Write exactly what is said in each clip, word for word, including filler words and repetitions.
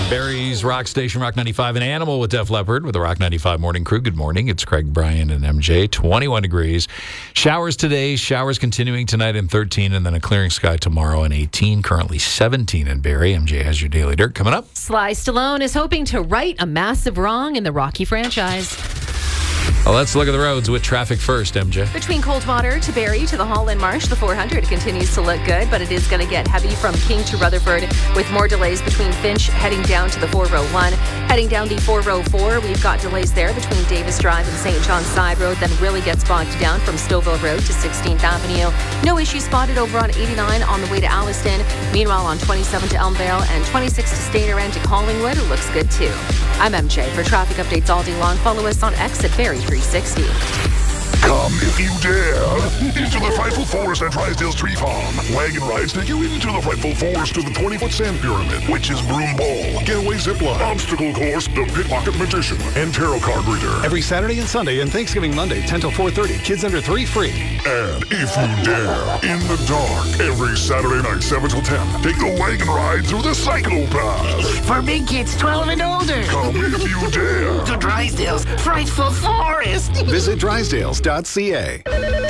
Barry's Rock Station, Rock ninety-five, and Animal with Def Leppard with the Rock ninety-five Morning Crew. Good morning. It's Craig, Brian, and M J. twenty-one degrees. Showers today. Showers continuing tonight in thirteen, and then a clearing sky tomorrow in eighteen. Currently seventeen in Barrie. M J has your Daily Dirt coming up. Sly Stallone is hoping to right a massive wrong in the Rocky franchise. Well, let's look at the roads with traffic first, M J. Between Coldwater to Barrie to the Holland Marsh, the four hundred continues to look good, but it is going to get heavy from King to Rutherford with more delays between Finch heading down to the four oh one. Heading down the four oh four, we've got delays there between Davis Drive and Saint John's Side Road, then really gets bogged down from Stouffville Road to sixteenth Avenue. No issue spotted over on eighty-nine on the way to Alliston. Meanwhile, on twenty-seven to Elmvale and twenty-six to Stainer End to Collingwood, it looks good too. I'm M J. For traffic updates all day long, follow us on X at Barrie three sixty. Come if you dare into the frightful forest at Drysdale's Tree Farm. Wagon rides take you into the frightful forest to the twenty-foot sand pyramid, Witch's Broom Ball, Getaway Zipline, Obstacle Course, the Pickpocket Magician, and Tarot Card Reader. Every Saturday and Sunday and Thanksgiving Monday, ten till four thirty. Kids under three free. And if you dare, in the dark, every Saturday night, seven till ten, take the wagon ride through the Cyclopath. For big kids twelve and older. Come if you dare to Drysdale's Frightful Forest. Visit drysdales dot c a.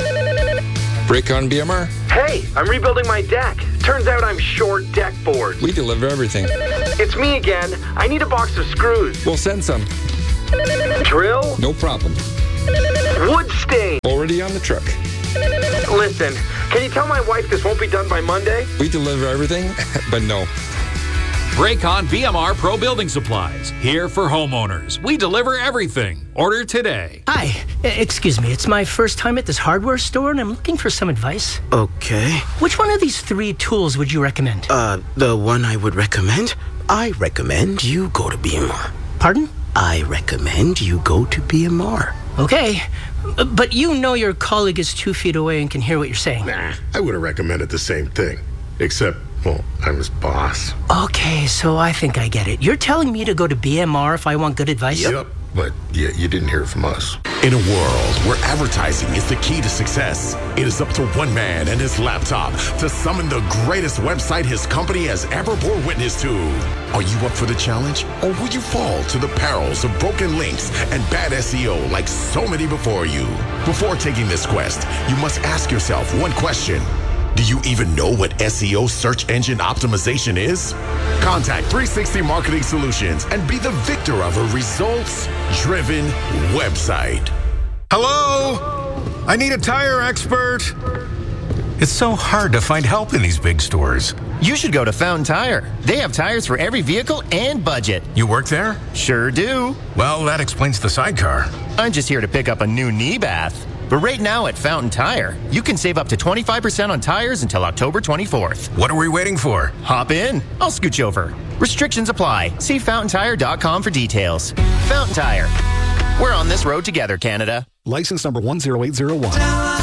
Break on B M R? Hey, I'm rebuilding my deck. Turns out I'm short deck board. We deliver everything. It's me again. I need a box of screws. We'll send some. Drill? No problem. Wood stain? Already on the truck. Listen, can you tell my wife this won't be done by Monday? We deliver everything, but no. Break on B M R Pro Building Supplies. Here for homeowners. We deliver everything. Order today. Hi, excuse me. It's my first time at this hardware store, and I'm looking for some advice. Okay. Which one of these three tools would you recommend? Uh, the one I would recommend? I recommend you go to B M R. Pardon? I recommend you go to B M R. Okay, but you know your colleague is two feet away and can hear what you're saying. Nah, I would have recommended the same thing. Except, well, I'm his boss. Okay, so I think I get it. You're telling me to go to B M R if I want good advice? Yep, but yeah, you didn't hear it from us. In a world where advertising is the key to success, it is up to one man and his laptop to summon the greatest website his company has ever bore witness to. Are you up for the challenge? Or will you fall to the perils of broken links and bad S E O like so many before you? Before taking this quest, you must ask yourself one question. Do you even know what S E O search engine optimization is? Contact three sixty Marketing Solutions and be the victor of a results-driven website. Hello? I need a tire expert. It's so hard to find help in these big stores. You should go to Fountain Tire. They have tires for every vehicle and budget. You work there? Sure do. Well, that explains the sidecar. I'm just here to pick up a new knee bath. But right now at Fountain Tire, you can save up to twenty-five percent on tires until October twenty-fourth. What are we waiting for? Hop in. I'll scooch over. Restrictions apply. See fountain tire dot com for details. Fountain Tire. We're on this road together, Canada. License number one zero eight zero one.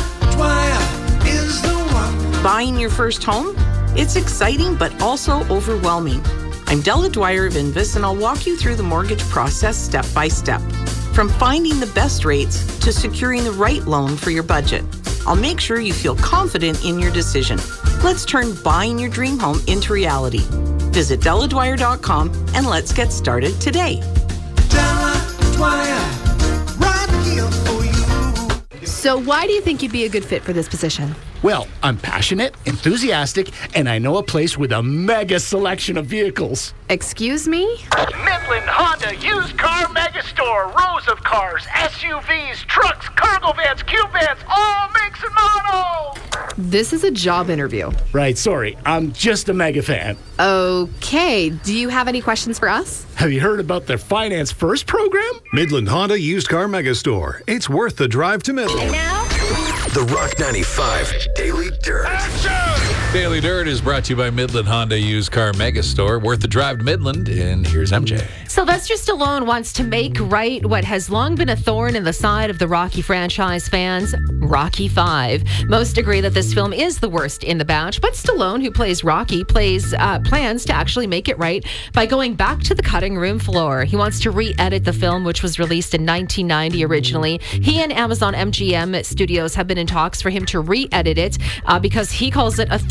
Buying your first home? It's exciting, but also overwhelming. I'm Della Dwyer of Invis, and I'll walk you through the mortgage process step by step. From finding the best rates to securing the right loan for your budget. I'll make sure you feel confident in your decision. Let's turn buying your dream home into reality. Visit Della Dwyer dot com and let's get started today. Della Dwyer, right here for you. So why do you think you'd be a good fit for this position? Well, I'm passionate, enthusiastic, and I know a place with a mega selection of vehicles. Excuse me? Midland Honda Used Car Mega Store. Rows of cars, S U Vs, trucks, cargo vans, cube vans, all makes and models. This is a job interview. Right, sorry. I'm just a mega fan. Okay. Do you have any questions for us? Have you heard about their Finance First program? Midland Honda Used Car Mega Store. It's worth the drive to Midland. And now, The Rock ninety-five Daily Dirt. Daily Dirt is brought to you by Midland Honda Used Car Mega Store. Worth the drive to Midland, and here's M J. Sylvester Stallone wants to make right what has long been a thorn in the side of the Rocky franchise fans, Rocky five. Most agree that this film is the worst in the batch, but Stallone, who plays Rocky, plays uh, plans to actually make it right by going back to the cutting room floor. He wants to re-edit the film, which was released in nineteen ninety originally. He and Amazon M G M Studios have been in talks for him to re-edit it uh, because he calls it a thorn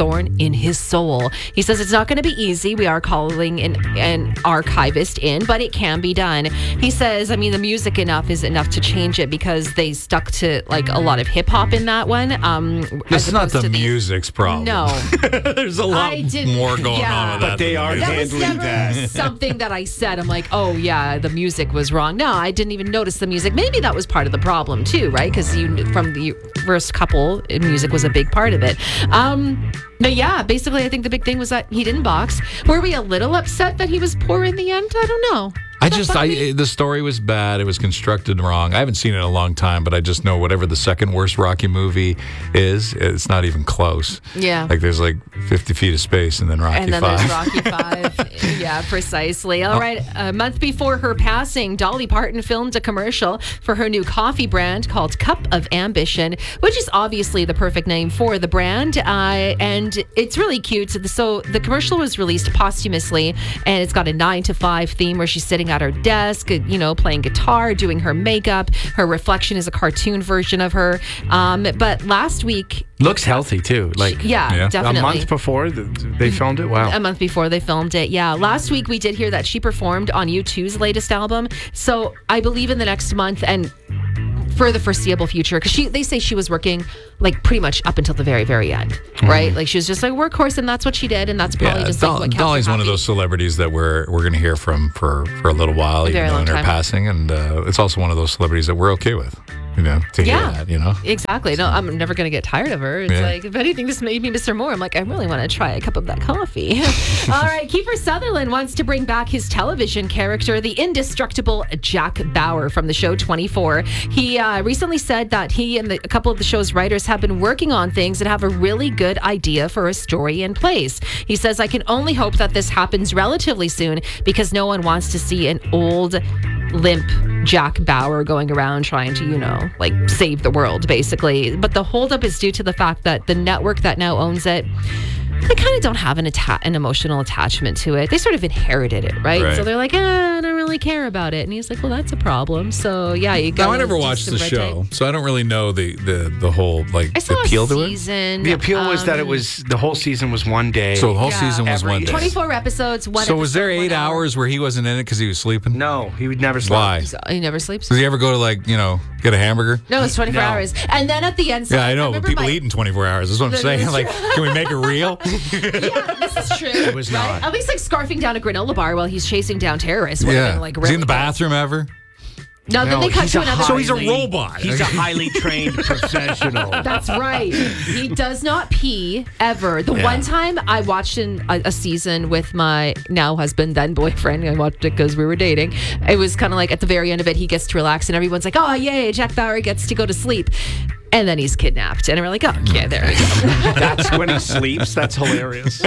thorn in his soul. He says it's not going to be easy. We are calling an, an archivist in, but it can be done. He says, I mean, the music enough is enough to change it because they stuck to like a lot of hip hop in that one. Um, It's not the, the music's problem. No. There's a lot I didn't- more going yeah. on with that. But they than are the That music. was handling never that. something that I said. I'm like, oh yeah, the music was wrong. No, I didn't even notice the music. Maybe that was part of the problem too, right? Because you from the first couple, music was a big part of it. Um, but yeah, basically, I think the big thing was that he didn't box. Were we a little upset that he was poor in the end? I don't know. I just, I the story was bad. It was constructed wrong. I haven't seen it in a long time, but I just know whatever the second worst Rocky movie is, it's not even close. Yeah. Like there's like fifty feet of space and then Rocky And then Five. there's Rocky Five. Yeah, precisely. All right. A month before her passing, Dolly Parton filmed a commercial for her new coffee brand called Cup of Ambition, which is obviously the perfect name for the brand. Uh, and it's really cute. So the commercial was released posthumously, and it's got a nine to five theme where she's sitting at her desk, you know, playing guitar, doing her makeup. Her reflection is a cartoon version of her. Um, but last week, Looks healthy too. Like yeah, Yeah. definitely. A month before th- they filmed it. Wow. A month before they filmed it, yeah. Last week we did hear that she performed on U two's latest album. So I believe in the next month and for the foreseeable future, because she they say she was working like pretty much up until the very, very end, right? Like she was just like a workhorse, and that's what she did, and that's probably Yeah, just Doll- like what kept her Dolly's one of happy. those celebrities that we're we're going to hear from for, for a little while, A very even though long in her time. passing, and uh, it's also one of those celebrities that we're okay with, you know, to Yeah. hear that, you know. Exactly. No, I'm never going to get tired of her. It's Yeah. like, if anything, this made me miss her more. I'm like, I really want to try a cup of that coffee. All right. Kiefer Sutherland wants to bring back his television character, the indestructible Jack Bauer from the show twenty-four. He uh, recently said that he and the, a couple of the show's writers have been working on things and have a really good idea for a story in place. He says, I can only hope that this happens relatively soon because no one wants to see an old, limp Jack Bauer going around trying to, you know, like save the world, basically. But the holdup is due to the fact that the network that now owns it, they kind of don't have an atta- an emotional attachment to it. They sort of inherited it, right? Right. So they're like, eh, I don't really care about it. And he's like, well, that's a problem. So yeah, you got. Now I never watched the show, so I don't really know the the, the whole like I saw the appeal a to it. season. The appeal was that it um, was the whole season was one day. So the whole season was Every one day. twenty-four episodes. One. So was there episode, eight one hour. hours where he wasn't in it because he was sleeping? No, he would never sleep. Why? He never sleeps. Does he ever go to like you know get a hamburger? No, it's twenty-four No. hours. And then at the end, so Yeah, I know, but remember people my- eat in twenty-four hours. That's what I'm That saying. is Like, true. can we make it real? Yeah, this is true. It was right? not. At least like scarfing down a granola bar while he's chasing down terrorists. would have Yeah. been, like, Is he in the really bathroom ever? No, then they cut he's to a another. So he's a highly- robot. He's a highly trained professional. That's right. He does not pee ever. The Yeah. one time I watched in a, a season with my now husband, then boyfriend, I watched it because we were dating. It was kind of like at the very end of it, he gets to relax, and everyone's like, "Oh, yay! Jack Bauer gets to go to sleep." And then he's kidnapped, and we're like, "Oh, yeah, there we go." That's when he sleeps. That's hilarious.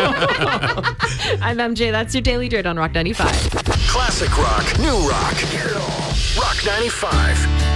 I'm M J. That's your Daily Dirt on Rock ninety-five. Classic rock, new rock. Rock ninety-five.